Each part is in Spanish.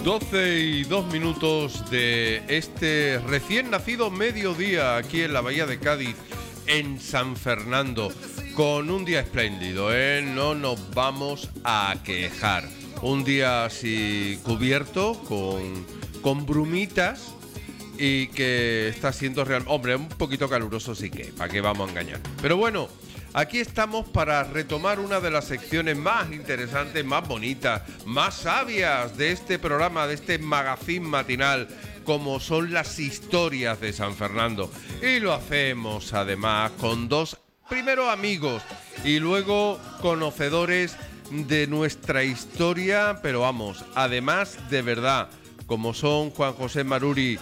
12:02 de este recién nacido mediodía aquí en la Bahía de Cádiz, en San Fernando, con un día espléndido, no nos vamos a quejar. Un día así cubierto con brumitas y que está siendo real. Hombre, un poquito caluroso sí que, ¿para qué vamos a engañar? Pero bueno, aquí estamos para retomar una de las secciones más interesantes, más bonitas, más sabias de este programa, de este magazín matinal, como son las historias de San Fernando. Y lo hacemos además con dos, primero amigos y luego conocedores de nuestra historia, pero vamos, además de verdad, como son Juan José Maruri,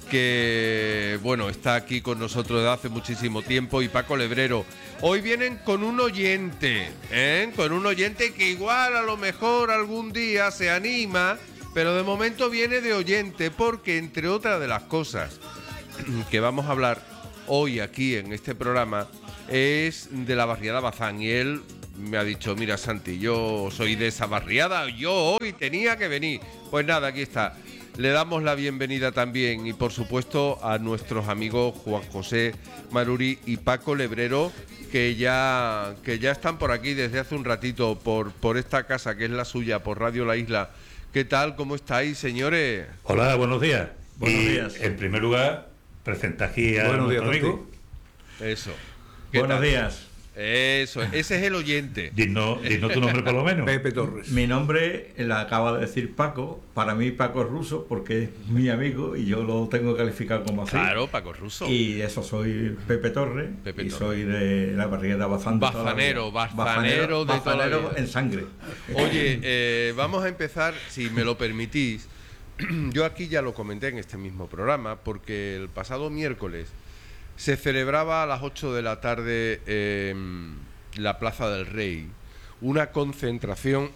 que bueno, está aquí con nosotros desde hace muchísimo tiempo, y Paco Lebrero. Hoy vienen con un oyente, con un oyente que igual a lo mejor algún día se anima, pero de momento viene de oyente, porque entre otras de las cosas que vamos a hablar hoy aquí en este programa es de la barriada Bazán, y él me ha dicho: mira, Santi, yo soy de esa barriada, yo hoy tenía que venir. Pues nada, aquí está. Le damos la bienvenida también, y por supuesto a nuestros amigos Juan José Maruri y Paco Lebrero, que ya están por aquí desde hace un ratito por esta casa que es la suya, por Radio La Isla. ¿Qué tal? ¿Cómo estáis, señores? Hola, buenos días. Buenos días. En primer lugar, presenta aquí a nuestro amigo. Eso. Buenos días. Eso, ese es el oyente. Dinos tu nombre por lo menos. Pepe Torres. Mi nombre, la acaba de decir Paco. Para mí Paco es ruso porque es mi amigo y yo lo tengo que calificar como así. Claro, Paco es ruso. Y eso, soy Pepe Torres. Soy de la barriada Bazán. Bazanero de toda la vida. En sangre. Oye, vamos a empezar, si me lo permitís. Yo aquí ya lo comenté en este mismo programa, porque el pasado miércoles se celebraba a las 8 de la tarde en la Plaza del Rey una concentración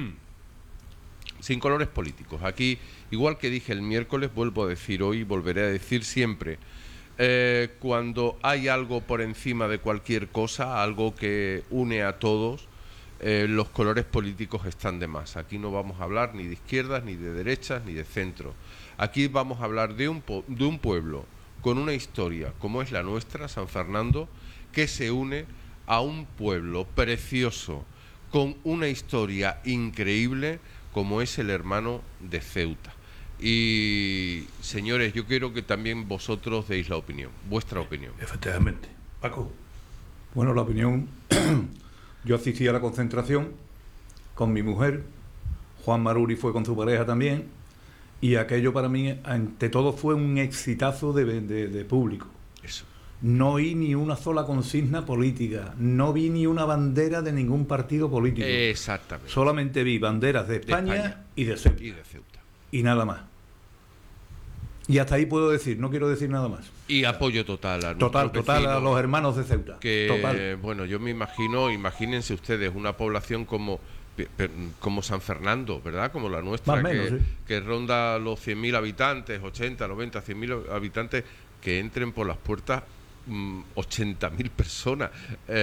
sin colores políticos. Aquí, igual que dije el miércoles, vuelvo a decir hoy, volveré a decir siempre, cuando hay algo por encima de cualquier cosa, algo que une a todos, los colores políticos están de más. Aquí no vamos a hablar ni de izquierdas, ni de derechas, ni de centro. Aquí vamos a hablar de un pueblo con una historia como es la nuestra, San Fernando, que se une a un pueblo precioso, con una historia increíble como es el hermano de Ceuta. Y, señores, yo quiero que también vosotros deis la opinión, vuestra opinión. Efectivamente. Paco. Bueno, la opinión, yo asistí a la concentración con mi mujer, Juan Maruri fue con su pareja también, y aquello para mí, ante todo, fue un exitazo de público. Eso. No vi ni una sola consigna política, no vi ni una bandera de ningún partido político. Exactamente. Solamente vi banderas de España y de Ceuta. Y nada más. Y hasta ahí puedo decir, no quiero decir nada más. Y apoyo total a Total a los hermanos de Ceuta. Bueno, yo me imagínense ustedes una población como San Fernando, ¿verdad? Como la nuestra, más menos, sí, que ronda los 100.000 habitantes, 80, 90, 100.000 habitantes, que entren por las puertas 80.000 personas.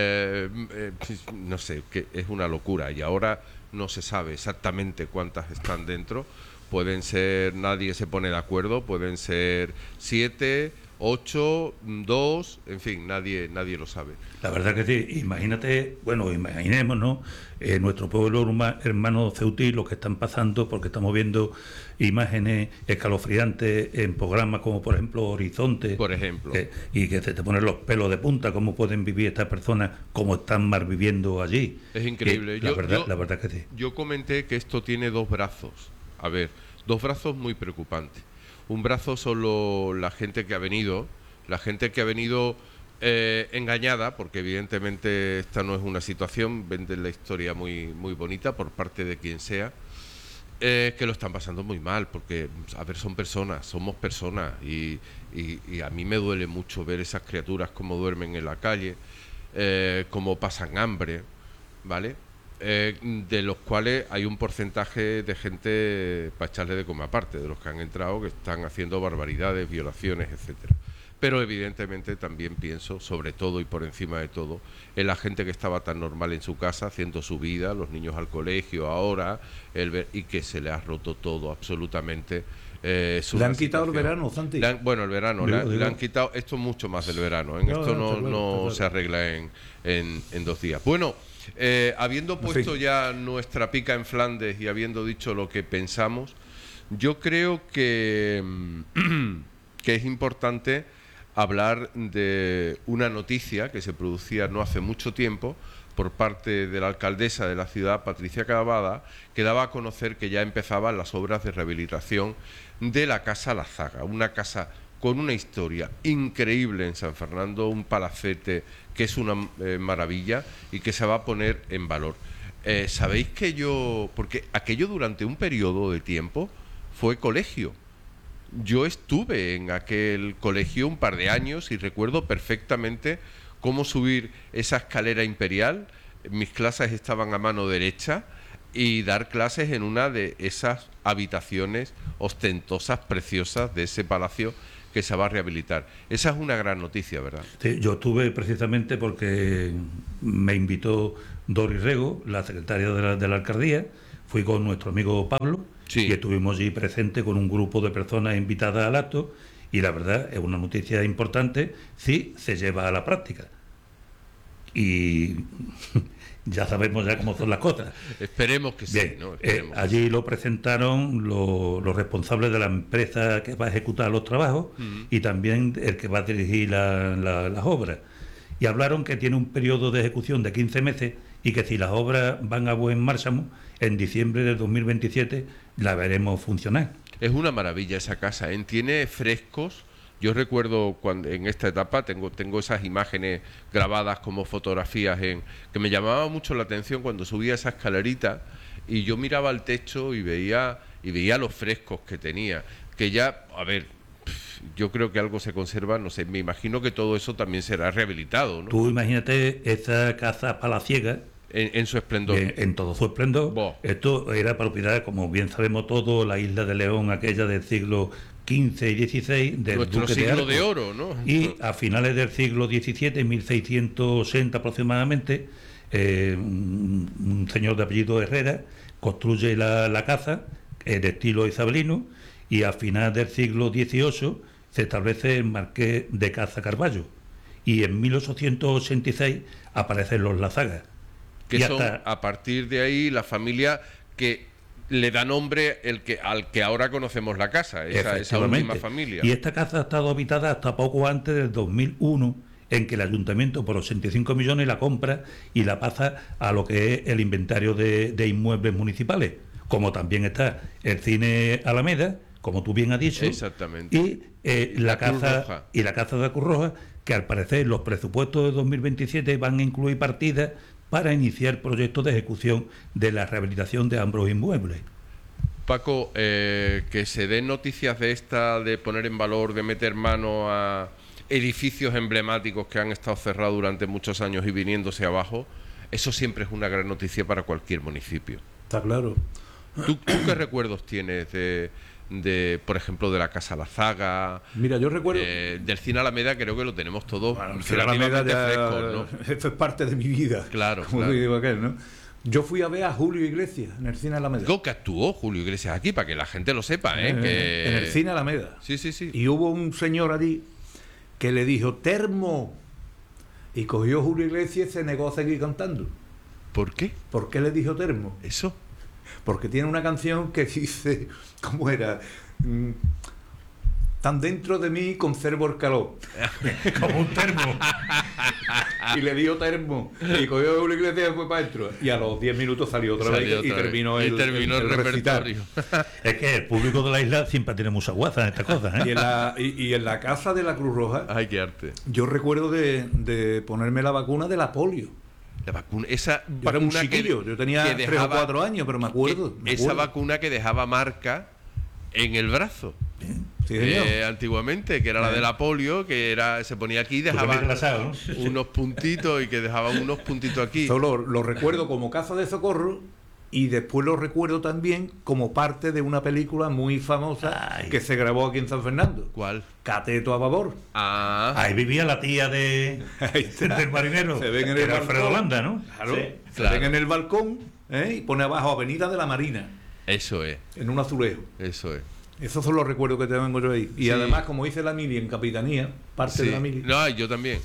No sé, que es una locura. Y ahora no se sabe exactamente cuántas están dentro. Pueden ser, nadie se pone de acuerdo, pueden ser 7, 8, 2, en fin, nadie lo sabe. La verdad que sí, imaginémonos nuestro pueblo hermano ceutí, lo que están pasando, porque estamos viendo imágenes escalofriantes en programas como por ejemplo Horizonte, por ejemplo, y que te ponen los pelos de punta, cómo pueden vivir estas personas, cómo están mal viviendo allí. Es increíble. La verdad que sí. Yo comenté que esto tiene dos brazos. A ver, dos brazos muy preocupantes. Un brazo solo la gente que ha venido engañada, porque evidentemente esta no es una situación, venden la historia muy, muy bonita por parte de quien sea, que lo están pasando muy mal, porque, a ver, somos personas, y a mí me duele mucho ver esas criaturas cómo duermen en la calle, cómo pasan hambre, ¿vale? De los cuales hay un porcentaje de gente para echarle de coma aparte, de los que han entrado, que están haciendo barbaridades, violaciones, etcétera. pero evidentemente también pienso, sobre todo y por encima de todo, en la gente que estaba tan normal en su casa, haciendo su vida, los niños al colegio ahora, y que se le ha roto todo absolutamente. Le han quitado el verano, Santi. Bueno, el verano, le han quitado, esto mucho más del verano, en esto no se arregla en 2 días. Bueno, habiendo puesto ya nuestra pica en Flandes y habiendo dicho lo que pensamos, yo creo que es importante hablar de una noticia que se producía no hace mucho tiempo por parte de la alcaldesa de la ciudad, Patricia Cavada, que daba a conocer que ya empezaban las obras de rehabilitación de la Casa La Zaga, una casa con una historia increíble en San Fernando, un palacete que es una maravilla y que se va a poner en valor. Sabéis que porque aquello durante un periodo de tiempo fue colegio. Yo estuve en aquel colegio un par de años y recuerdo perfectamente cómo subir esa escalera imperial. Mis clases estaban a mano derecha y dar clases en una de esas habitaciones ostentosas, preciosas de ese palacio que se va a rehabilitar. Esa es una gran noticia, ¿verdad? Sí, yo estuve precisamente porque me invitó Doris Rego, la secretaria de la alcaldía, fui con nuestro amigo Pablo. Sí. Y estuvimos allí presentes con un grupo de personas invitadas al acto y la verdad es una noticia importante si se lleva a la práctica. Y ya sabemos ya cómo son las cosas. Esperemos que sí. Bien, ¿no? Allí lo presentaron los responsables de la empresa que va a ejecutar los trabajos y también el que va a dirigir las obras. Y hablaron que tiene un periodo de ejecución de 15 meses y que si las obras van a buen marchamo, en diciembre del 2027 la veremos funcionar. Es una maravilla esa casa, ¿eh? Tiene frescos. Yo recuerdo cuando en esta etapa tengo esas imágenes grabadas como fotografías que me llamaba mucho la atención cuando subía esa escalerita y yo miraba al techo y veía los frescos que tenía, que ya, a ver, yo creo que algo se conserva, no sé, me imagino que todo eso también será rehabilitado, ¿no? Tú imagínate esa casa palaciega en su esplendor. En todo su esplendor. Esto era propiedad, como bien sabemos todos, la isla de León, aquella del siglo XV y XVI, del nuestro Duque siglo de Oro, ¿no? Y a finales del siglo XVII, 1660 aproximadamente, un señor de apellido Herrera construye la casa de estilo isabelino y a finales del siglo XVIII se establece el Marqués de Caza Carballo y en 1886 aparecen los La Zaga. Que son, a partir de ahí, la familia que le da nombre al que ahora conocemos la casa, esa última familia. Y esta casa ha estado habitada hasta poco antes del 2001, en que el ayuntamiento por 85 millones la compra y la pasa a lo que es el inventario de inmuebles municipales, como también está el cine Alameda, como tú bien has dicho. Exactamente. Y la casa de la Cruz Roja, que al parecer los presupuestos de 2027 van a incluir partidas para iniciar proyectos de ejecución de la rehabilitación de ambos inmuebles. Paco, que se den noticias de poner en valor, de meter mano a edificios emblemáticos que han estado cerrados durante muchos años y viniéndose abajo, eso siempre es una gran noticia para cualquier municipio. Está claro. ¿Tú qué recuerdos tienes de, por ejemplo, de la Casa La Zaga? Mira, yo recuerdo del cine Alameda, creo que lo tenemos todos relativamente frescos, ¿no? Esto es parte de mi vida, claro, como claro. digo aquel, ¿no? Yo fui a ver a Julio Iglesias en el cine Alameda. Digo que actuó Julio Iglesias aquí, para que la gente lo sepa, que... En el cine Alameda. Sí. Y hubo un señor allí que le dijo termo, y cogió Julio Iglesias y se negó a seguir cantando. ¿Por qué? ¿Por qué le dijo termo? Eso. Porque tiene una canción que dice, ¿cómo era? Tan dentro de mí conservo el calor. Como un termo. Y le dio termo. Y cogió una iglesia y fue para adentro. Y a los 10 minutos salió otra vez y terminó el repertorio. Es que el público de la isla siempre tiene mucha guaza en estas cosas, ¿eh? Y en la casa de la Cruz Roja, ay, qué arte. Yo recuerdo de ponerme la vacuna de la polio. La vacuna, esa yo vacuna era un chiquillo, yo tenía 3 o 4 años, pero me acuerdo. Esa vacuna que dejaba marca en el brazo. Sí, antiguamente, que era la de la polio, que se ponía aquí y dejaba unos puntitos y que dejaban unos puntitos aquí. Solo lo recuerdo como casa de socorro y después lo recuerdo también como parte de una película muy famosa que se grabó aquí en San Fernando. ¿Cuál? Cateto a babor. Ah, Ahí vivía la tía del marinero, Se ven en que el era Alfredo balcón. Landa, ¿no? Claro, Sí, se claro. ven en el balcón, y pone abajo Avenida de la Marina, eso es, en un azulejo. eso es. Esos son los recuerdos que tengo yo ahí. Y Sí. además, como dice la mili en Capitanía, parte Sí. de la mili, No, yo también.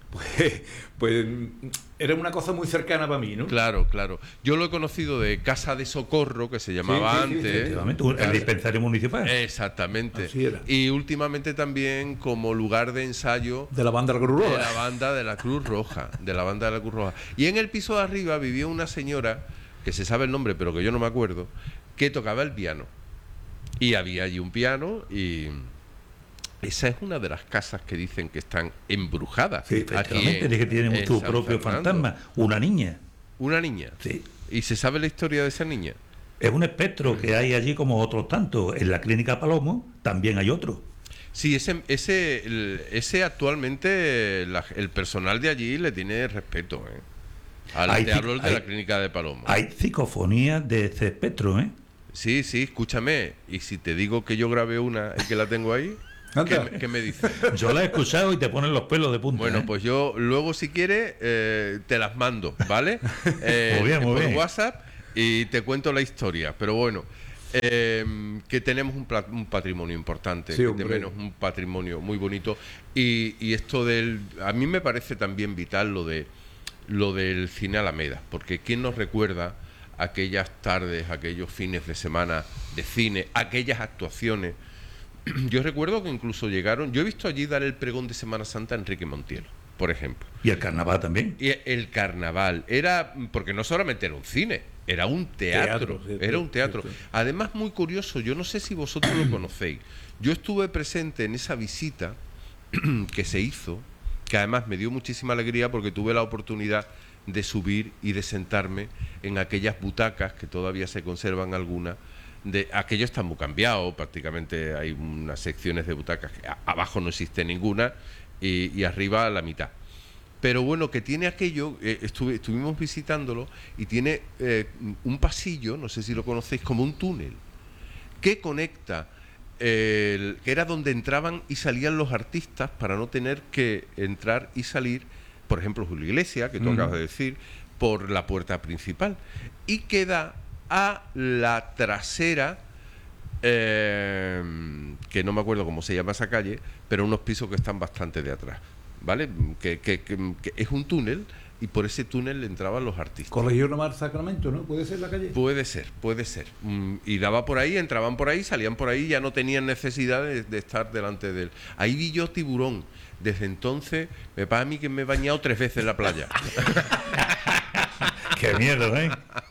pues era una cosa muy cercana para mí, ¿no? Claro, claro. Yo lo he conocido de Casa de Socorro, que se llamaba Sí, sí, sí, antes. Efectivamente, el Claro. dispensario municipal. Exactamente. Así era. Y últimamente también como lugar de ensayo De la banda del Cruz de Roja. la banda de la Cruz Roja, de la banda de la Cruz Roja. Y en el piso de arriba vivía una señora, que se sabe el nombre, pero que yo no me acuerdo, que tocaba el piano. Y había allí un piano y esa es una de las casas que dicen que están embrujadas. Sí, efectivamente, de que tiene en su San propio Fernando. fantasma, una niña. Una niña. Sí. ¿Y se sabe la historia de esa niña? Es un espectro que hay allí como otros tantos. En la clínica Palomo también hay otro. Sí, ese actualmente el personal de allí le tiene respeto. Hay Te ci- hablo el de hay- la clínica de Palomo. Hay psicofonías de ese espectro, ¿eh? Sí, sí, escúchame. Y si te digo que yo grabé una y que la tengo ahí, Anda. ¿qué me dices? Yo la he escuchado y te ponen los pelos de punta. Bueno, ¿eh? pues yo luego si quieres te las mando, ¿vale? Muy bien, muy por bien. WhatsApp y te cuento la historia. Pero bueno, que tenemos un patrimonio importante, Sí, que hombre. tenemos un patrimonio muy bonito. Y esto a mí me parece también vital lo del cine Alameda, porque ¿quién nos recuerda aquellas tardes, aquellos fines de semana de cine, aquellas actuaciones? Yo recuerdo que incluso llegaron, yo he visto allí dar el pregón de Semana Santa a Enrique Montiel, por ejemplo. Y el carnaval también. Y el carnaval era, porque no solamente era un cine, era un teatro, Sí, era un teatro. sí, sí. Además, muy curioso, yo no sé si vosotros lo conocéis. Yo estuve presente en esa visita que se hizo, que además me dio muchísima alegría porque tuve la oportunidad de subir y de sentarme en aquellas butacas que todavía se conservan algunas. Aquello está muy cambiado, prácticamente hay unas secciones de butacas que abajo no existe ninguna y arriba la mitad. Pero bueno, que tiene aquello, estuvimos visitándolo y tiene un pasillo, no sé si lo conocéis, como un túnel, que conecta, que era donde entraban y salían los artistas para no tener que entrar y salir, por ejemplo, Julio Iglesias, que tú acabas de decir, por la puerta principal. Y queda a la trasera, que no me acuerdo cómo se llama esa calle, pero unos pisos que están bastante de atrás, ¿vale? Que es un túnel y por ese túnel entraban los artistas. Colegio Nomar Sacramento, ¿no? ¿Puede ser la calle? Puede ser, puede ser. Y daba por ahí, entraban por ahí, salían por ahí, ya no tenían necesidad de estar delante de él. Ahí vi yo tiburón. Desde entonces, me pasa a mí que me he bañado 3 veces en la playa. Qué miedo, ¿eh?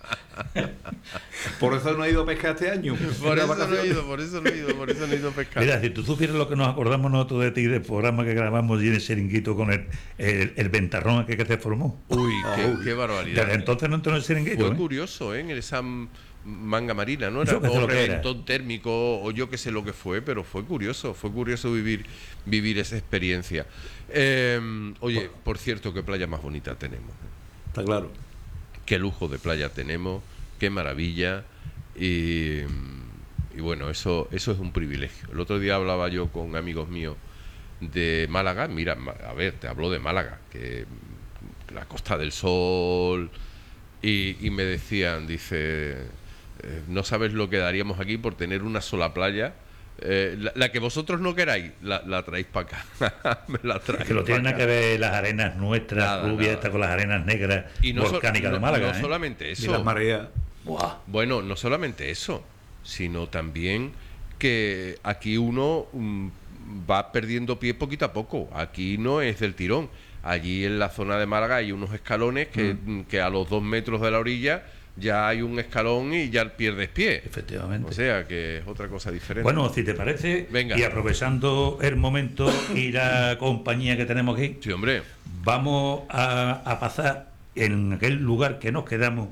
Por eso no he ido a pescar este año. Por En las eso no he vacaciones. ido, por eso no he ido a pescar. Mira, si tú supieras lo que nos acordamos nosotros de ti, del programa que grabamos allí en el Chiringuito con el ventarrón aquel que se formó. Uy, qué barbaridad. Desde entonces no entró en el Chiringuito, Fue ¿eh? curioso, ¿eh? En esa manga marina, ¿no? Era Yo qué sé o lo que era. reventón térmico o yo qué sé lo que fue, pero fue curioso vivir esa experiencia. Oye, por cierto, qué playa más bonita tenemos. Está claro. Qué lujo de playa tenemos, qué maravilla. Y bueno, eso es un privilegio. El otro día hablaba yo con amigos míos de Málaga. Mira, a ver, te hablo de Málaga, que la Costa del Sol, y me decían, dice, no sabes lo que daríamos aquí por tener una sola playa. La que vosotros no queráis, la traéis para acá. Me la traéis. Es que no tiene pa' nada que acá. ver las arenas nuestras, Nada, rubias, nada. estas con las arenas negras Y no volcánicas de no Málaga, ¿eh? solamente Y eso. las mareas. Buah. Bueno, no solamente eso, sino también que aquí uno va perdiendo pie poquito a poco. Aquí no es del tirón. Allí en la zona de Málaga hay unos escalones que a los 2 metros de la orilla ya hay un escalón y ya pierdes pie. Efectivamente. O sea que es otra cosa diferente. Bueno, si te parece, Venga. y aprovechando el momento y la compañía que tenemos aquí, Sí, hombre. vamos a pasar en aquel lugar que nos quedamos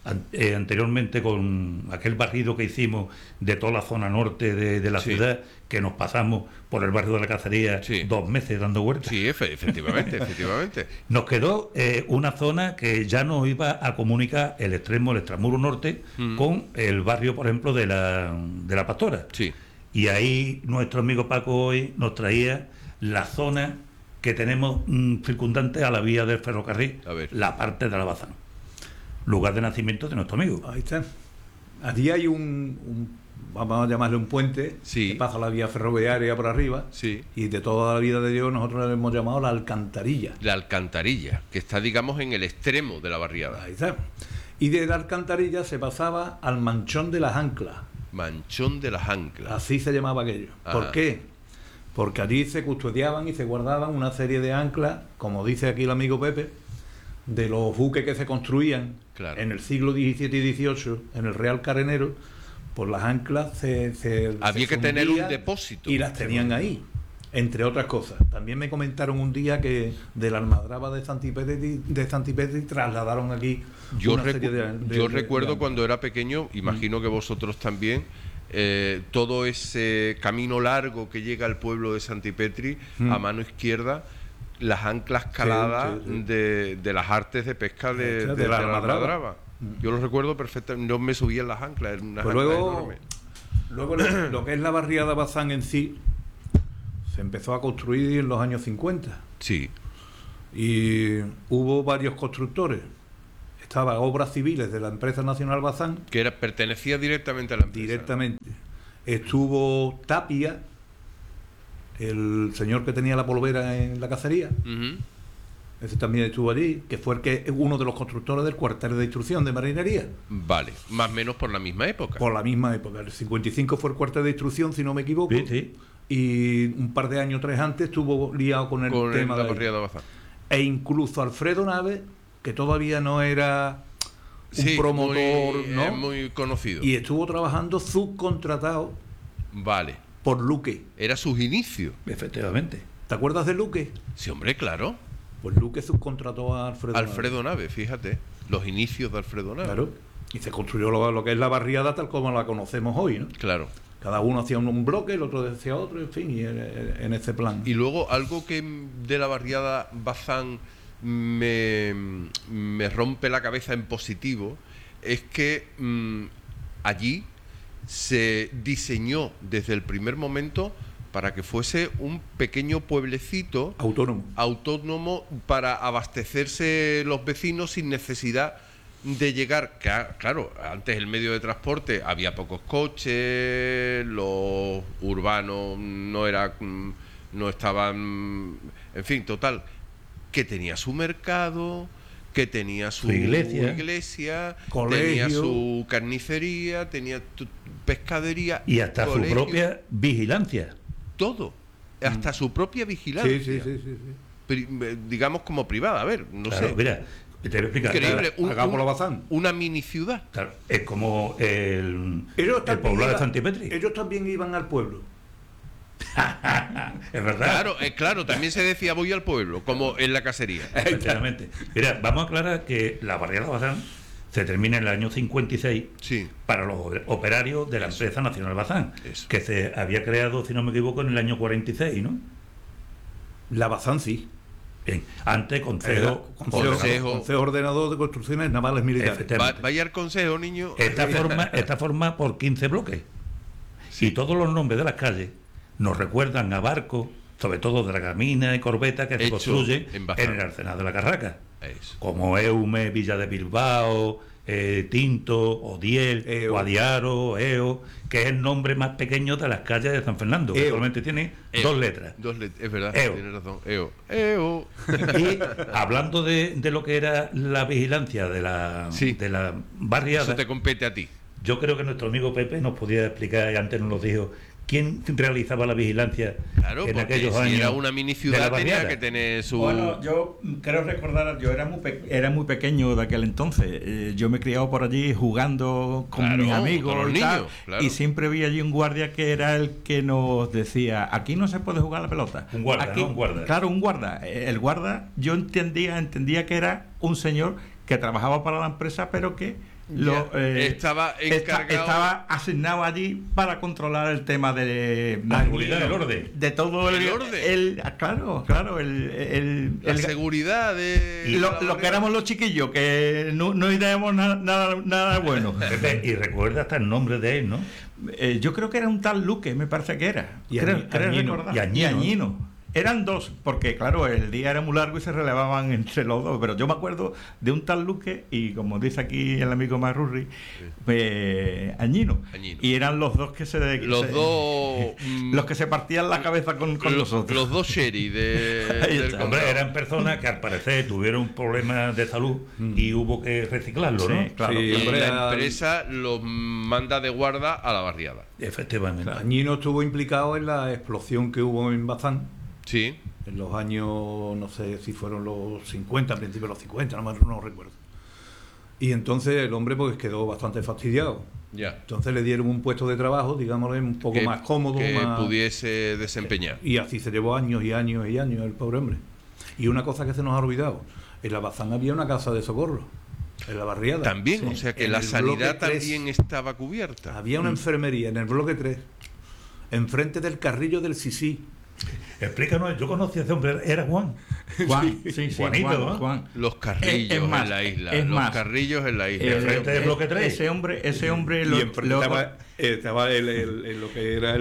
anteriormente con aquel barrido que hicimos de toda la zona norte de la ciudad, que nos pasamos por el barrio de la Cacería 2 meses dando vueltas. Sí, efectivamente, efectivamente. Nos quedó una zona que ya nos iba a comunicar el extramuro norte con el barrio, por ejemplo, de la Pastora. Sí. Y ahí nuestro amigo Paco hoy nos traía la zona que tenemos circundante a la vía del ferrocarril, la parte de Alabazán, lugar de nacimiento de nuestro amigo. Ahí está. Allí hay vamos a llamarle un puente, que pasa la vía ferroviaria por arriba, y de toda la vida de Dios nosotros le hemos llamado la Alcantarilla. La Alcantarilla, que está, digamos, en el extremo de la barriada. Ahí está. Y de la Alcantarilla se pasaba al Manchón de las Anclas. Manchón de las Anclas. Así se llamaba aquello. ¿Por qué? Porque allí se custodiaban y se guardaban una serie de anclas, como dice aquí el amigo Pepe, de los buques que se construían en el siglo XVII y XVIII, en el Real Carenero. Pues las anclas había que tener un depósito. Y las tenían ahí, entre otras cosas. También me comentaron un día que de la Almadraba de Santipetri trasladaron aquí yo recuerdo cuando era pequeño, imagino que vosotros también, todo ese camino largo que llega al pueblo de Santipetri, a mano izquierda, las anclas caladas de las artes de pesca de la Almadraba. Yo lo recuerdo perfectamente, no me subía en las anclas, era una ancla enorme. Luego lo que es la barriada Bazán en sí se empezó a construir en los años 50. Sí. Y hubo varios constructores. Estaba Obras Civiles de la empresa Nacional Bazán, que pertenecía directamente a la empresa. Directamente. Estuvo Tapia, el señor que tenía la polvera en la cacería. Ese también estuvo allí, que fue uno de los constructores del cuartel de instrucción de marinería. Vale, más o menos por la misma época. Por la misma época. El 55 fue el cuartel de instrucción, si no me equivoco. Sí. Y un par de años, 3 antes, estuvo liado con el tema de la barriada Bazán. E incluso Alfredo Nave, que todavía no era un promotor, ¿no? Muy conocido. Y estuvo trabajando subcontratado. Vale. Por Luque. Era sus inicios. Efectivamente. ¿Te acuerdas de Luque? Sí, hombre, claro. Pues Luque subcontrató a Alfredo Nave, fíjate. Los inicios de Alfredo Nave. Claro. Y se construyó lo que es la barriada tal como la conocemos hoy, ¿no? Claro. Cada uno hacía un bloque, el otro hacía otro, en fin, y en ese plan. Y luego algo que de la barriada Bazán me rompe la cabeza en positivo es que allí se diseñó desde el primer momento para que fuese un pequeño pueblecito autónomo para abastecerse los vecinos sin necesidad de llegar. Claro, antes el medio de transporte había pocos coches, los urbanos no estaban, en fin, total, que tenía su mercado, que tenía su iglesia, tenía su carnicería, tenía pescadería y hasta su propia vigilancia. Todo, hasta su propia vigilancia. Sí. Digamos como privada, a ver, no sé. Mira, te voy a explicar. Increíble, Bazán. Una mini ciudad. Claro, es como el poblado de Santipetri. Ellos también iban al pueblo. Es verdad. Claro, también se decía voy al pueblo, como en la cacería. Efectivamente. Mira, vamos a aclarar que la barriada Bazán se termina en el año 56 para los operarios de la empresa Nacional Bazán, que se había creado, si no me equivoco, en el año 46, ¿no? La Bazán sí. Bien. Antes Consejo Ordenador de Construcciones Navales Militares. Vaya al consejo, niño. Está formada por 15 bloques. Y todos los nombres de las calles nos recuerdan a barcos, sobre todo dragamina y corbeta, que se construyen en el Arsenal de la Carraca. Como Eume, Villa de Bilbao, Tinto, Odiel, Guadiaro, Eo, que es el nombre más pequeño de las calles de San Fernando, que solamente tiene 2 letras. Es verdad, tienes razón. Eo. Y hablando de lo que era la vigilancia de la barriada. Eso te compete a ti. Yo creo que nuestro amigo Pepe nos podía explicar, y antes nos lo dijo, quién realizaba la vigilancia en aquellos años. Era una mini ciudad, tenía que tener su... Bueno, yo creo recordar, yo era muy pequeño de aquel entonces. Yo me he criado por allí jugando con mis amigos con los niños, y siempre vi allí un guardia que era el que nos decía, aquí no se puede jugar a la pelota. Un guarda, aquí, ¿no? Un guarda. Claro, un guarda. El guarda, yo entendía que era un señor que trabajaba para la empresa, pero que estaba encargado. Estaba asignado allí para controlar el tema de la seguridad del orden. De todo el orden. Claro, la seguridad de. Lo que éramos los chiquillos, que no teníamos nada bueno. Y recuerda hasta el nombre de él, ¿no? Yo creo que era un tal Luque, me parece que era. Creo recordar. Y Añino. Eran dos, porque claro, el día era muy largo y se relevaban entre los dos, pero yo me acuerdo de un tal Luque y, como dice aquí el amigo Marrurri, Añino. Y eran los dos que los que se partían la cabeza con nosotros. Los dos Sherry del Hombre, eran personas que al parecer tuvieron problemas de salud y hubo que reciclarlo, ¿no? Claro. Y la empresa los manda de guarda a la barriada. Efectivamente. Añino estuvo implicado en la explosión que hubo en Bazán. Sí. En los años, no sé si fueron los 50, principios de los 50, no recuerdo. Y entonces el hombre pues quedó bastante fastidiado. Ya. Entonces le dieron un puesto de trabajo, digámosle, un poco más cómodo. Que más pudiese desempeñar. Y así se llevó años y años y años el pobre hombre. Y una cosa que se nos ha olvidado, en la Bazán había una casa de socorro, en la barriada. También, sí. O sea que la sanidad también estaba cubierta. Había una enfermería en el bloque 3, enfrente del carrillo del Sisí. Explícanos, yo conocí a ese hombre, era Juan. Sí, Juanito, Juan. Los carrillos en la isla. Los carrillos en la isla. Frente del bloque 3. Ese hombre y estaba lo que era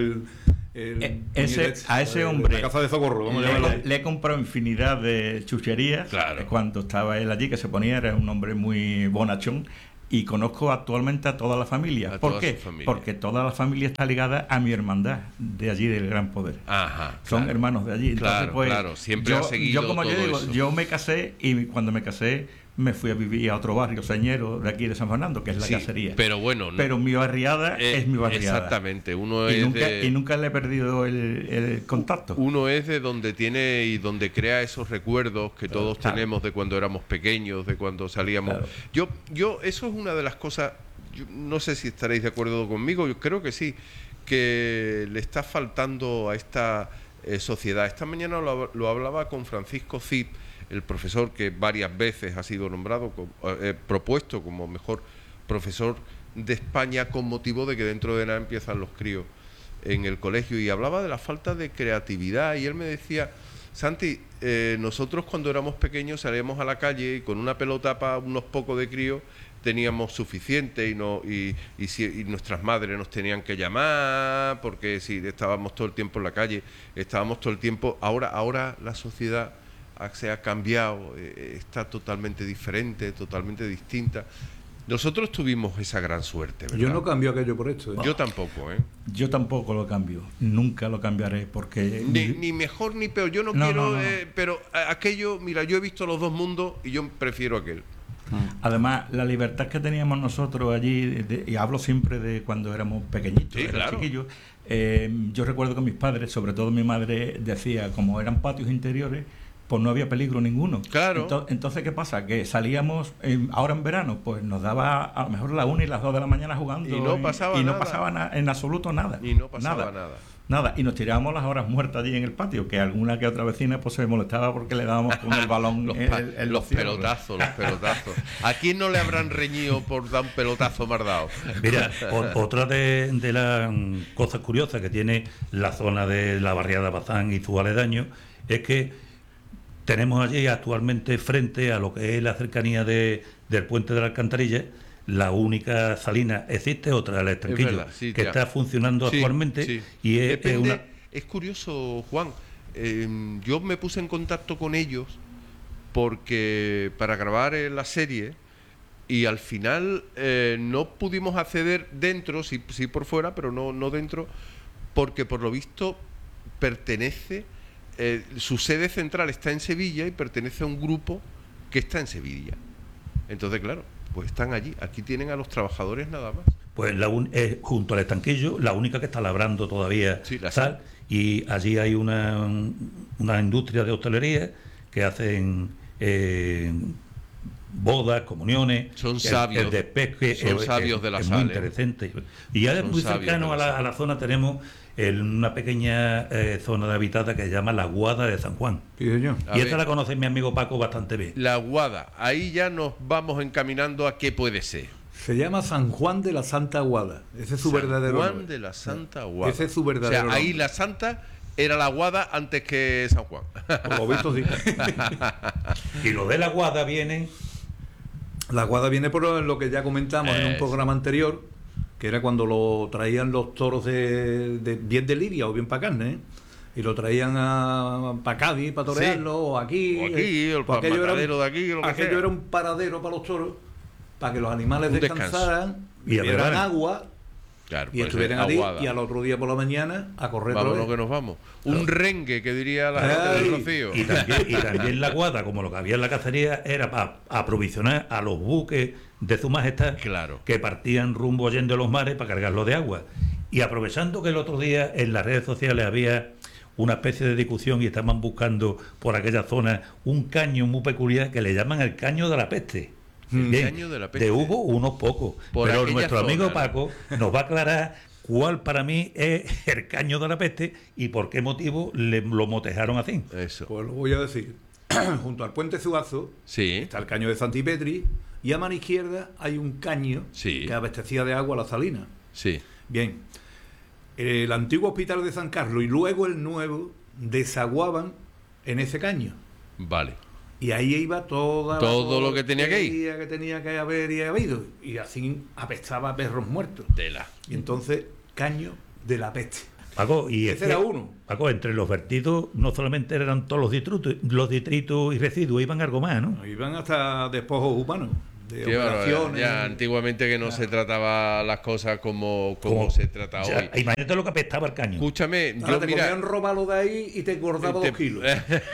a ese hombre la casa de socorro, le he comprado infinidad de chucherías. Claro. Cuando estaba él allí, que se ponía, era un hombre muy bonachón. Y conozco actualmente a toda la familia. ¿Por qué? Porque toda la familia está ligada a mi hermandad de allí, del Gran Poder. Ajá, son hermanos de allí. Entonces, claro, siempre ha seguido yo, como yo digo, eso. Yo me casé y cuando me casé me fui a vivir a otro barrio señero de aquí de San Fernando, que es la Cacería. Pero bueno, pero mi barriada es mi barriada. Exactamente. Y nunca le he perdido el contacto. Uno es de donde tiene y donde crea esos recuerdos que todos tenemos de cuando éramos pequeños, de cuando salíamos. Claro. Yo eso es una de las cosas. Yo no sé si estaréis de acuerdo conmigo. Yo creo que sí, que le está faltando a esta sociedad. Esta mañana lo hablaba con Francisco Cid, el profesor que varias veces ha sido nombrado, propuesto como mejor profesor de España, con motivo de que dentro de nada empiezan los críos en el colegio, y hablaba de la falta de creatividad, y él me decía: Santi, nosotros cuando éramos pequeños salíamos a la calle y con una pelota para unos pocos de críos teníamos suficiente, y nuestras madres nos tenían que llamar porque si estábamos todo el tiempo en la calle, estábamos todo el tiempo. Ahora la sociedad se ha cambiado, está totalmente diferente, totalmente distinta. Nosotros tuvimos esa gran suerte, ¿verdad? Yo no cambio aquello por esto, ¿eh? Yo tampoco, ¿eh? Yo tampoco lo cambio, nunca lo cambiaré, porque... Ni mejor ni peor, yo no quiero... pero aquello, mira, yo he visto los dos mundos y yo prefiero aquel. Además, la libertad que teníamos nosotros allí, y hablo siempre de cuando éramos pequeñitos, chiquillos, yo recuerdo que mis padres, sobre todo mi madre, decía, como eran patios interiores, pues no había peligro ninguno. Claro. Entonces, ¿qué pasa? Que salíamos, ahora en verano, pues nos daba a lo mejor las 1 y las 2 de la mañana jugando. Y no pasaba nada. No pasaba en absoluto nada. Y no pasaba nada. Y nos tirábamos las horas muertas allí en el patio, que alguna que otra vecina pues se molestaba porque le dábamos con el balón los pelotazos. ¿A quién no le habrán reñido por dar un pelotazo mardado? Mira, otra de las cosas curiosas que tiene la zona de la barriada Bazán y sus aledaños es que tenemos allí actualmente, frente a lo que es la cercanía del puente de la Alcantarilla, la única salina existe, otra, el Estrequillo, que está funcionando actualmente. Sí. Y es curioso, Juan. Yo me puse en contacto con ellos porque para grabar la serie, y al final no pudimos acceder dentro, sí por fuera, pero no dentro, porque por lo visto pertenece... su sede central está en Sevilla y pertenece a un grupo que está en Sevilla. Entonces, claro, pues están allí. Aquí tienen a los trabajadores nada más. Pues junto al estanquillo, la única que está labrando todavía sal, y allí hay una industria de hostelería que hacen bodas, comuniones, son sabios, el despesque, son sabios de la sal. Muy interesante. Y ya muy cercano a la zona tenemos una pequeña zona de habitada que se llama la Guada de San Juan. Y esta la conoce mi amigo Paco bastante bien. La Guada, ahí ya nos vamos encaminando a qué puede ser. Se llama San Juan de la Santa Aguada. Ese es su verdadero nombre. San Juan de la Santa Aguada. Ese es su verdadero nombre. Ahí nombre. la Santa era la Aguada antes que San Juan. Por lo visto, sí. Y lo de la Aguada viene... La Aguada viene por lo que ya comentamos en un programa anterior, que era cuando lo traían los toros bien de lidia o bien para carne, ¿eh? Y lo traían para Cádiz, para torearlo, sí. o aquí. O aquí, o el matadero de aquí, lo que aquello sea. Era un paradero para los toros, para que los animales descansaran, y bebieran agua, claro, y estuvieran allí, y al otro día por la mañana a correr. Vámonos que nos vamos. Un rengue, que diría la gente del Rocío. Y también la Aguada, como lo que había en la cacería, era para aprovisionar a los buques de su majestad, claro, que partían rumbo Allende los mares para cargarlo de agua. Y aprovechando que el otro día en las redes sociales había una especie de discusión y estaban buscando por aquella zona un caño muy peculiar que le llaman el caño de la peste. Bien, caño de la peste. De hubo unos pocos, por pero nuestro zona, amigo Paco nos va a aclarar cuál para mí es el caño de la peste y por qué motivo lo motejaron así. Eso. Pues lo voy a decir. Junto al puente Zuazo, sí, está el caño de Santipetri, y a mano izquierda hay un caño, sí, que abastecía de agua a la salina. Sí. Bien, el antiguo hospital de San Carlos y luego el nuevo desaguaban en ese caño. Vale. Y ahí iba todo lo que tenía que ir, que tenía que haber y habido, y así apestaba a perros muertos. Tela. Y entonces, caño de la peste. Paco, y ese era uno. Paco, entre los vertidos no solamente eran todos los detritos y residuos, iban algo más, ¿no? Iban hasta despojos humanos, de operaciones. Ya antiguamente que no se trataba las cosas como se trata hoy. Imagínate lo que apestaba el caño. Escúchame, te podían robarlo de ahí y te engordaba 2 kilos.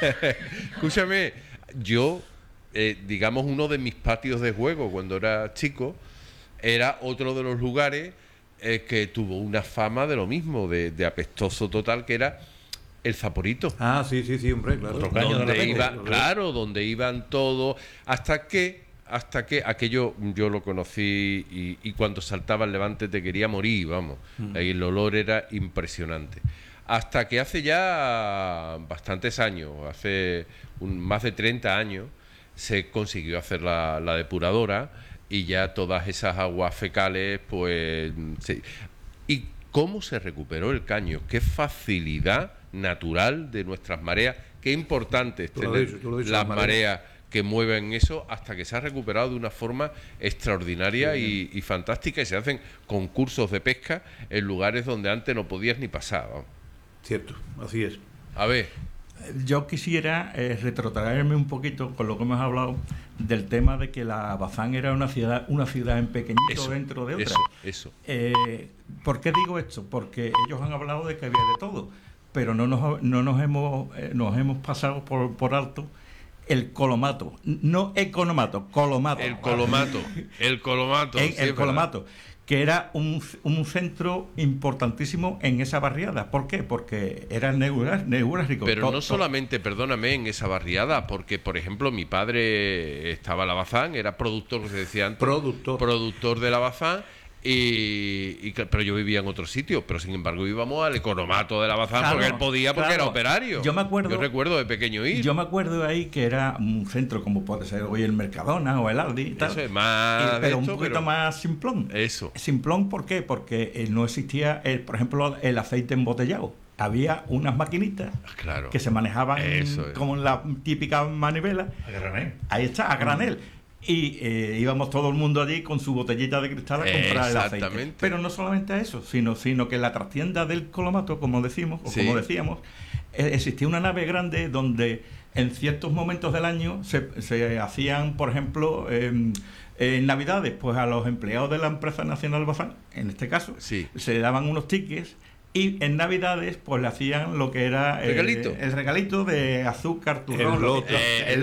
Escúchame, yo, digamos, uno de mis patios de juego cuando era chico era otro de los lugares que tuvo una fama de lo mismo, de apestoso total, que era el Zaporito. Ah, sí, hombre, claro. Otro caño de la peste. Claro, donde iban todos, hasta que aquello yo lo conocí y cuando saltaba el levante te quería morir, vamos. Ahí el olor era impresionante. Hasta que hace ya bastantes años, hace más de 30 años, se consiguió hacer la depuradora y ya todas esas aguas fecales, pues... ¿Y cómo se recuperó el caño? Qué facilidad natural de nuestras mareas, qué importante es tener las mareas que mueven eso, hasta que se ha recuperado de una forma extraordinaria y fantástica, y se hacen concursos de pesca en lugares donde antes no podías ni pasar, ¿no? Cierto, así es. A ver, yo quisiera retrotraerme un poquito con lo que hemos hablado del tema de que la Bazán era una ciudad en pequeñito dentro de otra. Eso. ¿Por qué digo esto? Porque ellos han hablado de que había de todo, pero nos hemos pasado por alto el colomato, no economato, colomato. El colomato. El colomato, que era un centro importantísimo en esa barriada. ¿Por qué? Porque era neurálgico. Pero no solamente, perdóname, en esa barriada, porque, por ejemplo, mi padre estaba en la Bazán, era productor, que se decía antes, productor de la Bazán, pero yo vivía en otro sitio, pero sin embargo íbamos al economato de la Bazán, claro, porque él podía, porque era operario. Yo recuerdo de pequeño ir. Yo me acuerdo ahí que era un centro como puede ser hoy el Mercadona o el Aldi y tal. Eso es más pero un poquito más simplón. Eso. Simplón, ¿por qué? Porque no existía, por ejemplo, el aceite embotellado. Había unas maquinitas que se manejaban como en la típica manivela. A granel. Ahí está, a granel. Y íbamos todo el mundo allí con su botellita de cristal a comprar el aceite. Pero no solamente eso, sino que en la trastienda del colomato, como decimos, o como decíamos, existía una nave grande donde en ciertos momentos del año se hacían, por ejemplo, en Navidades, pues a los empleados de la empresa Nacional Bazán, en este caso, se daban unos tickets. Y en Navidades, pues le hacían lo que era el regalito de azúcar, turrón, el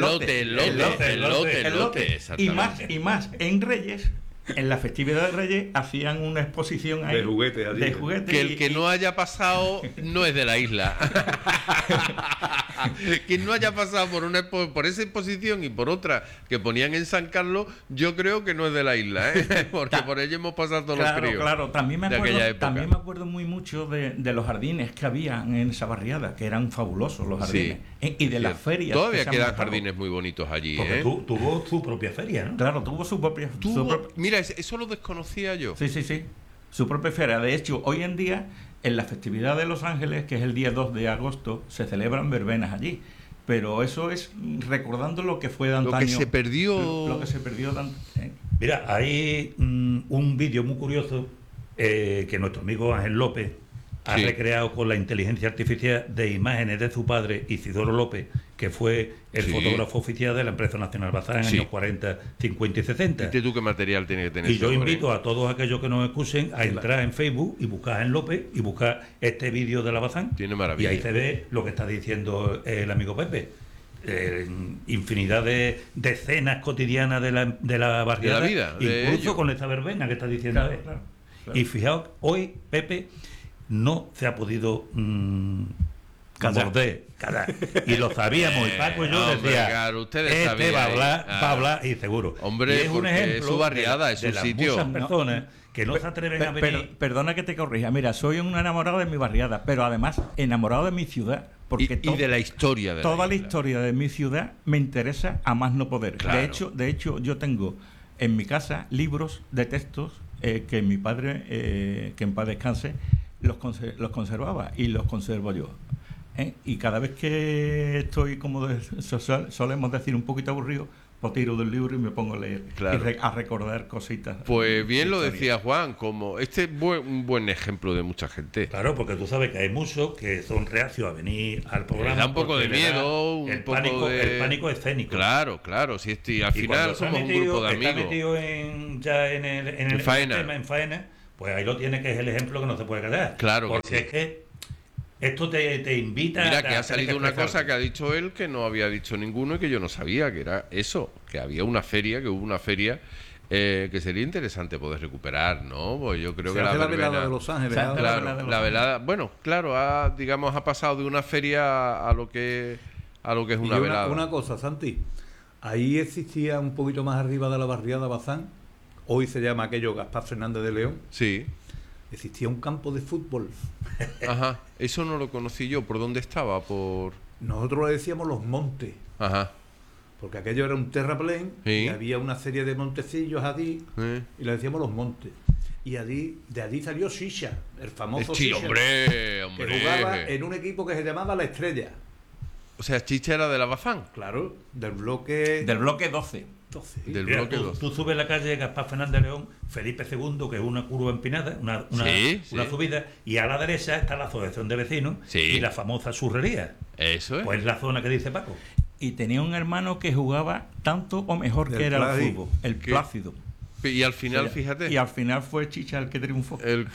lote. Y más, en Reyes, en la festividad de Reyes, hacían una exposición ahí de juguetes. Que el que no haya pasado no es de la isla. Quien no haya pasado por esa exposición y por otra que ponían en San Carlos, yo creo que no es de la isla, ¿eh? Porque por ella hemos pasado todos los críos. Claro, también me acuerdo muy mucho de los jardines que había en esa barriada, que eran fabulosos los jardines. Sí, y de las ferias. Todavía quedan jardines muy bonitos allí. Porque tuvo su propia feria, ¿no? Claro, tuvo su propia... Mira, eso lo desconocía yo. Sí. Su propia feria. De hecho, hoy en día, en la festividad de Los Ángeles, que es el día 2 de agosto, se celebran verbenas allí. Pero eso es recordando lo que fue de antaño. Lo que se perdió. Lo que se perdió de antaño. Mira, hay un vídeo muy curioso que nuestro amigo Ángel López ha recreado con la inteligencia artificial de imágenes de su padre, Isidoro López, que fue el fotógrafo oficial de la empresa Nacional Bazán en años 40, 50 y 60. ¿Y tú qué material tiene que tener? Y yo invito a todos aquellos que nos escuchen a entrar en Facebook y buscar en López y buscar este vídeo de la Bazán. Tiene maravilla. Y ahí se ve lo que está diciendo el amigo Pepe. Infinidad de escenas cotidianas de la barriada, de la vida, incluso con esta verbena que está diciendo él. Claro. Y fijaos, hoy Pepe no se ha podido morder. Y lo sabíamos, y Paco y yo decía, claro, ustedes este va a hablar y seguro. Hombre, y es un ejemplo es su barriada, es de un las sitio. muchas personas que no se atreven a venir. Perdona que te corrija. Mira, soy un enamorado de mi barriada, pero además enamorado de mi ciudad. Porque y de la historia de toda la historia de mi ciudad me interesa a más no poder. Claro. De hecho, yo tengo en mi casa libros de textos que mi padre, que en paz descanse, los conservaba y los conservo yo. Y cada vez que estoy, como solemos decir, un poquito aburrido, pues tiro del libro y me pongo a leer y a recordar cositas. Pues bien lo decía Juan, como este es un buen ejemplo de mucha gente. Claro, porque tú sabes que hay muchos que son reacios a venir al programa. Le da un poco de miedo, el pánico escénico. Claro, y al final somos un grupo de amigos. Está metido en faena, pues ahí lo tiene, que es el ejemplo que no se puede quedar. Claro. Porque es que esto te invita. Mira, que ha salido una cosa que ha dicho él que no había dicho ninguno y que yo no sabía, que era eso, que había una feria, que hubo una feria que sería interesante poder recuperar, ¿no? Pues yo creo que la velada de Los Ángeles. La velada, bueno, claro, ha pasado de una feria a lo que es una velada. Una cosa, Santi, ahí existía un poquito más arriba de la barriada Bazán, hoy se llama aquello Gaspar Fernández de León. Sí. Existía un campo de fútbol. Ajá, eso no lo conocí yo. ¿Por dónde estaba? Nosotros le decíamos Los Montes. Ajá. Porque aquello era un terraplén y había una serie de montecillos allí y le decíamos Los Montes. Y de allí salió Sisha, el famoso Sisha. Hombre. Que jugaba en un equipo que se llamaba La Estrella. O sea, Chicha era de la Bazán. Claro, del bloque 12. Del bloque 12. Tú subes la calle Gaspar Fernández León, Felipe II, que es una curva empinada, una subida, y a la derecha está la asociación de vecinos y la famosa surrería. Eso es. Pues la zona que dice Paco. Y tenía un hermano que jugaba tanto o mejor que era el fútbol, el Plácido. Y al final, fíjate. Y al final fue Chicha el que triunfó. El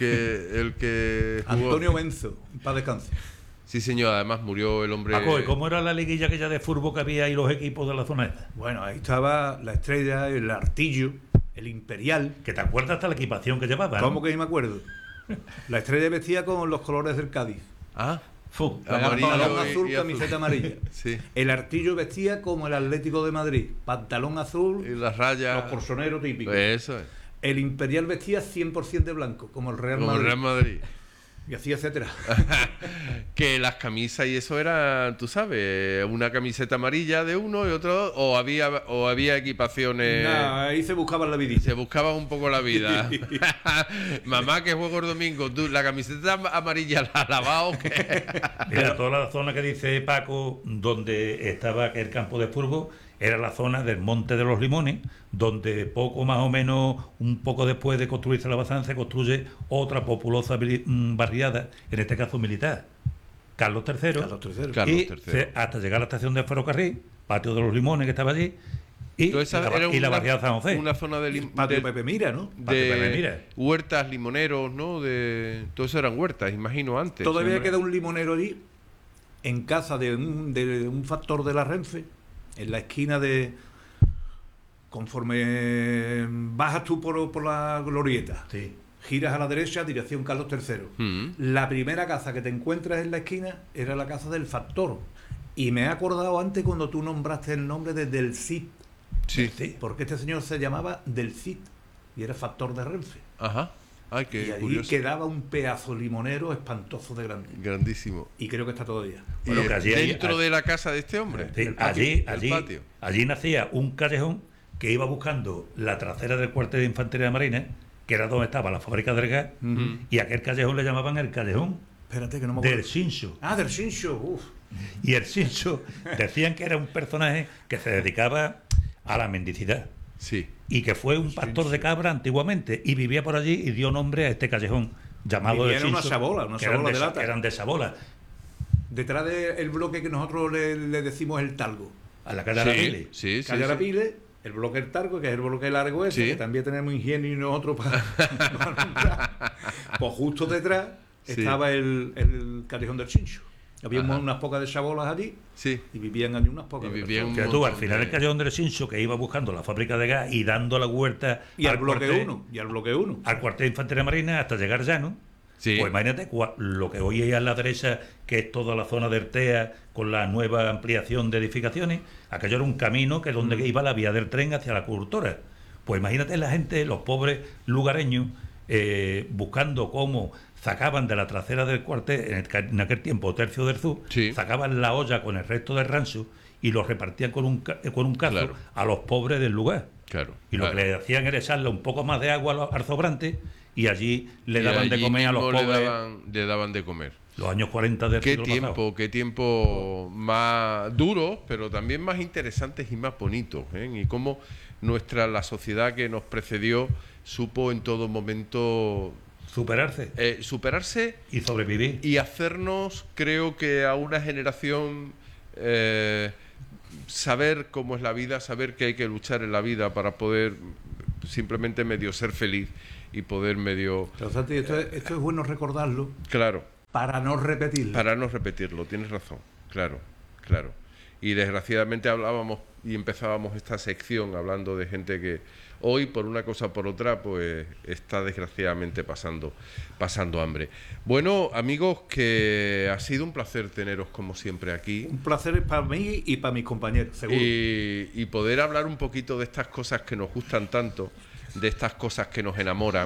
que jugó. Antonio Benzo, para descanse. Sí, señor, además murió el hombre. Paco, ¿y cómo era la liguilla aquella de fútbol que había ahí los equipos de la zona esta? Bueno, ahí estaba La Estrella, el Artillo, el Imperial. Que te acuerdas hasta la equipación que llevaba, ¿no? ¿Cómo que me acuerdo? La Estrella vestía con los colores del Cádiz. Pantalón azul, camiseta amarilla. Sí. El Artillo vestía como el Atlético de Madrid, pantalón azul y las rayas, los porsoneros típicos. Eso es. El Imperial vestía 100% de blanco, como el Real Madrid. Y así, etcétera. Que las camisas y eso eran, tú sabes, una camiseta amarilla de uno y otro, o había equipaciones. No, ahí se buscaban la vida. Se buscaba un poco la vida. Mamá, que juego el domingo, ¿tú la camiseta amarilla la has lavado? Mira, toda la zona que dice Paco, donde estaba el campo de fútbol, era la zona del Monte de los Limones, donde poco más o menos, un poco después de construirse la Bazán, se construye otra populosa barriada, en este caso militar, Carlos III. Hasta llegar a la estación de ferrocarril, Patio de los Limones, que estaba allí, y la barriada San José. Una zona Patio Pepe Mira, ¿no? Huertas, limoneros, ¿no? Todo eso eran huertas, imagino, antes. Todavía queda un limonero allí, en casa de un factor de la Renfe, en la esquina conforme bajas tú por la glorieta, giras a la derecha, dirección Carlos III. La primera casa que te encuentras en la esquina era la casa del factor, Y me he acordado antes cuando tú nombraste el nombre de Del Cid. Sí. Porque este señor se llamaba Del Cid y era factor de Renfe. Ajá. Ay, Y qué allí curioso. quedaba un pedazo limonero espantoso de grande. Grandísimo. Y creo que está todavía. Bueno, Y que allí- dentro de la casa de este hombre. Sí, El patio, allí nacía un callejón que iba buscando la trasera del cuartel de infantería de marina, que era donde estaba la fábrica del gas, y aquel callejón le llamaban el callejón Espérate que no me acuerdo. del Sincho. Ah, del Sincho. Uf. Y el Sincho decían que era un personaje que se dedicaba a la mendicidad Sí. y que fue un pastor de cabra antiguamente y vivía por allí y dio nombre a este callejón llamado Vivía el en una Sincho, sabola, una que eran sabola de lata. que eran de sabola, Detrás del bloque que nosotros le decimos el Talgo. a la calle Arapile. Sí, sí, Calle sí. Arapile, el bloque del Talgo, que es el bloque largo ese, Sí. que también tenemos ingenio y nosotros para nombrar. Pues justo detrás Sí. estaba el callejón del Sincho. Había Ajá. unas pocas de sabolas allí Sí. y vivían allí unas pocas. Y de vivían personas. Que tú, al montón final de- el callejón del Sincho, que iba buscando la fábrica de gas y dando la vuelta Y al bloque cuartel- 1. Y al bloque 1. al cuartel de infantería marina hasta llegar llano. Sí. Pues imagínate lo que hoy hay a la derecha, que es toda la zona de Ertea con la nueva ampliación de edificaciones. Aquello era un camino que es donde iba la vía del tren hacia la cultura. Pues imagínate la gente, los pobres lugareños, buscando cómo sacaban de la trasera del cuartel, en aquel tiempo Tercio del Sur, Sí. sacaban la olla con el resto del rancho y lo repartían con un cazo Claro. a los pobres del lugar. Claro. Y lo claro. que le hacían era echarle un poco más de agua al sobrante y allí le Y daban de allí comer a los mismo pobres. le daban de comer. Los años 40 del siglo pasado. Qué tiempo más duros, pero también más interesantes y más bonitos, ¿eh? Y cómo la sociedad que nos precedió supo en todo momento Superarse superarse y sobrevivir. y hacernos, creo que a una generación, saber cómo es la vida, saber que hay que luchar en la vida para poder simplemente medio ser feliz y poder medio... Pero, Santi, esto es bueno recordarlo Claro. para no repetirlo. Para no repetirlo, tienes razón, claro, claro. Y desgraciadamente hablábamos y empezábamos esta sección hablando de gente que hoy, por una cosa o por otra, pues está desgraciadamente pasando hambre. Bueno, amigos, que ha sido un placer teneros como siempre aquí. Un placer para mí y para mis compañeros, seguro. Y poder hablar un poquito de estas cosas que nos gustan tanto, de estas cosas que nos enamoran,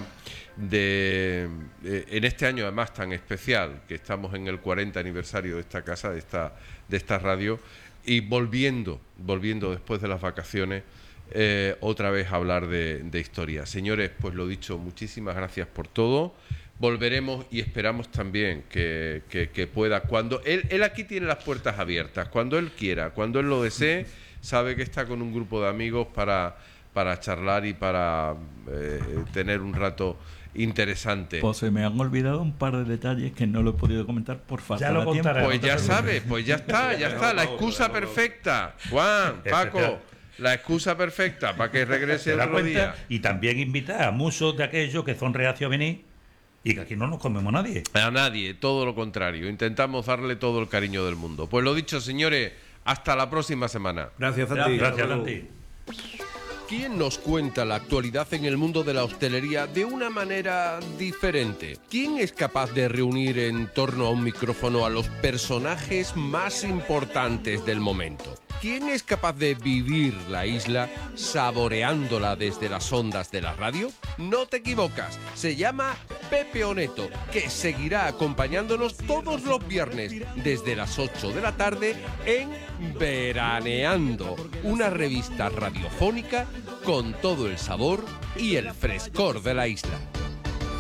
en este año además tan especial, que estamos en el 40 aniversario de esta casa, de esta radio, y volviendo después de las vacaciones, otra vez a hablar de historia. Señores, pues lo dicho, muchísimas gracias por todo. Volveremos y esperamos también que pueda, cuando él aquí tiene las puertas abiertas, cuando él quiera, cuando él lo desee, sabe que está con un grupo de amigos para charlar y para tener un rato interesante. Pues se me han olvidado un par de detalles que no lo he podido comentar por falta Ya lo de tiempo. contaré. Pues ya sabes, pues ya está, la excusa perfecta. Juan, Paco, la excusa perfecta para que regrese ¿Te das otro cuenta? día. Y también invitar a muchos de aquellos que son reacios a venir y que aquí no nos comemos nadie. A nadie, todo lo contrario. Intentamos darle todo el cariño del mundo. Pues lo dicho, señores, hasta la próxima semana. Gracias, Santi. Gracias, Hasta luego. Santi. ¿Quién nos cuenta la actualidad en el mundo de la hostelería de una manera diferente? ¿Quién es capaz de reunir en torno a un micrófono a los personajes más importantes del momento? ¿Quién es capaz de vivir la isla saboreándola desde las ondas de la radio? No te equivocas, se llama Pepe Oneto, que seguirá acompañándonos todos los viernes desde las 8 de la tarde en Veraneando, una revista radiofónica con todo el sabor y el frescor de la isla.